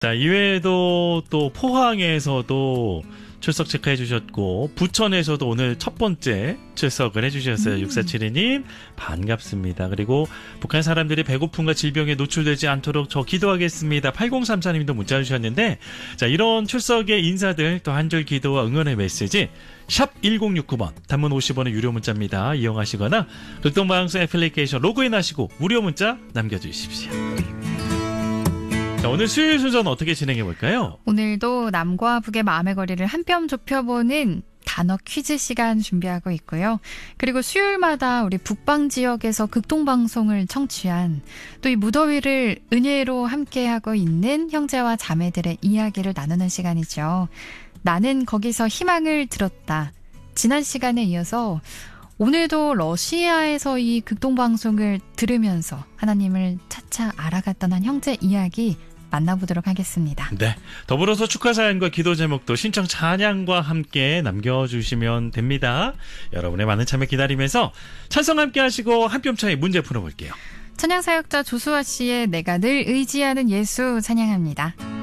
자, 이외에도 또 포항에서도 출석 체크해 주셨고, 부천에서도 오늘 첫 번째 출석을 해주셨어요. 6472님 반갑습니다. 그리고 북한 사람들이 배고픔과 질병에 노출되지 않도록 저 기도하겠습니다. 8034님도 문자 주셨는데, 자, 이런 출석의 인사들, 또 한 줄 기도와 응원의 메시지 샵 1069번, 단문 50원의 유료 문자입니다. 이용하시거나 극동방송 애플리케이션 로그인 하시고 무료 문자 남겨주십시오. 자, 오늘 수요일 순서는 어떻게 진행해 볼까요? 오늘도 남과 북의 마음의 거리를 한 뼘 좁혀보는 단어 퀴즈 시간 준비하고 있고요. 그리고 수요일마다 우리 북방 지역에서 극동방송을 청취한 또 이 무더위를 은혜로 함께하고 있는 형제와 자매들의 이야기를 나누는 시간이죠. 나는 거기서 희망을 들었다. 지난 시간에 이어서 오늘도 러시아에서 이 극동방송을 들으면서 하나님을 차차 알아갔던 한 형제 이야기 만나보도록 하겠습니다. 네, 더불어서 축하 사연과 기도 제목도 신청 찬양과 함께 남겨주시면 됩니다. 여러분의 많은 참여 기다리면서 찬송 함께 하시고 한 뼘 차이 문제 풀어볼게요. 찬양 사역자 조수아 씨의 내가 늘 의지하는 예수 찬양합니다.